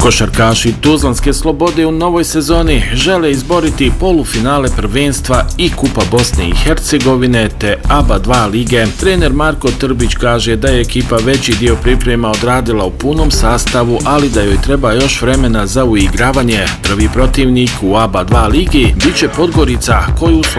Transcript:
Košarkaši Tuzlanske Slobode u novoj sezoni žele izboriti polufinale prvenstva i Kupa Bosne i Hercegovine te ABA 2 lige. Trener Marko Trbić kaže da je ekipa veći dio priprema odradila u punom sastavu, ali da joj treba još vremena za uigravanje. Prvi protivnik u ABA 2 ligi biće Podgorica, koju